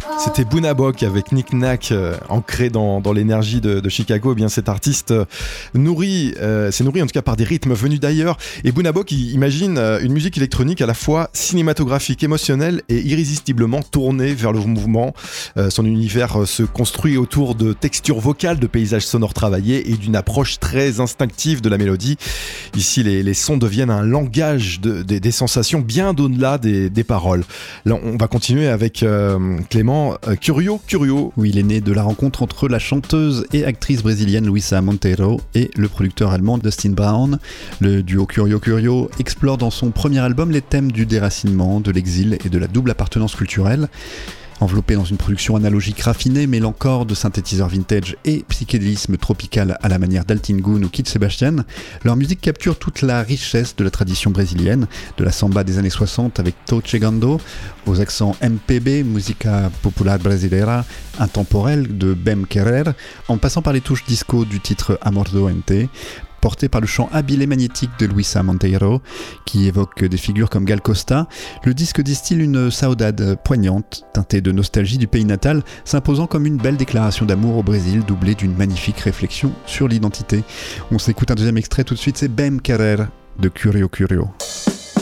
C'était Boona Bok avec Nick Nack, ancré dans l'énergie de Chicago. Eh bien, cet artiste s'est nourri en tout cas par des rythmes venus d'ailleurs. Et Boona Bok imagine une musique électronique à la fois cinématographique, émotionnelle et irrésistiblement tournée vers le mouvement. Son univers se construit autour de textures vocales, de paysages sonores travaillés et d'une approche très instinctive de la mélodie. Ici, les sons deviennent un langage des sensations bien au-delà des paroles. Là, on va continuer avec Clément. Curio. Oui, il est né de la rencontre entre la chanteuse et actrice brésilienne Luisa Monteiro et le producteur allemand Dustin Brown. Le duo Curio explore dans son premier album les thèmes du déracinement, de l'exil et de la double appartenance culturelle. Enveloppé dans une production analogique raffinée, mêlant corps de synthétiseurs vintage et psychédélisme tropical à la manière d'Altin Gun ou Kid Sebastian, leur musique capture toute la richesse de la tradition brésilienne, de la samba des années 60 avec Tô Chegando, aux accents MPB, Música Popular Brasileira, intemporelle de Bem Querer, en passant par les touches disco du titre Amor Doente, porté par le chant habile et magnétique de Luisa Monteiro, qui évoque des figures comme Gal Costa. Le disque distille une saudade poignante, teintée de nostalgie du pays natal, s'imposant comme une belle déclaration d'amour au Brésil, doublée d'une magnifique réflexion sur l'identité. On s'écoute un deuxième extrait tout de suite, c'est Bem Querer de Curio.